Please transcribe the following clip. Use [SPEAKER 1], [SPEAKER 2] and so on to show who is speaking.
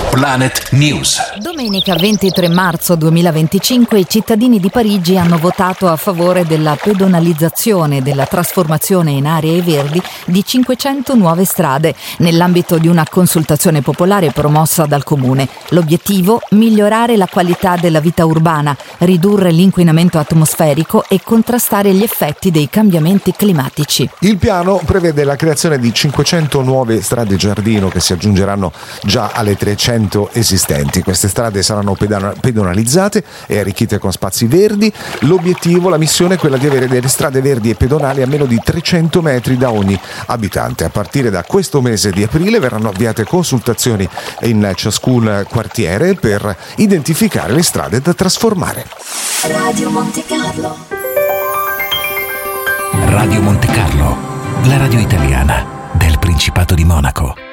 [SPEAKER 1] Planet News.
[SPEAKER 2] Domenica 23 marzo 2025 i cittadini di Parigi hanno votato a favore della pedonalizzazione e della trasformazione in aree verdi di 500 nuove strade nell'ambito di una consultazione popolare promossa dal comune. L'obiettivo? Migliorare la qualità della vita urbana, ridurre l'inquinamento atmosferico e contrastare gli effetti dei cambiamenti climatici.
[SPEAKER 3] Il piano prevede la creazione di 500 nuove strade giardino che si aggiungeranno già alle 300 esistenti. Queste strade saranno pedonalizzate e arricchite con spazi verdi. L'obiettivo, la missione è quella di avere delle strade verdi e pedonali a meno di 300 metri da ogni abitante. A partire da questo mese di aprile verranno avviate consultazioni in ciascun quartiere per identificare le strade da trasformare.
[SPEAKER 4] Radio Monte Carlo.
[SPEAKER 1] Radio Monte Carlo, la radio italiana del Principato di Monaco.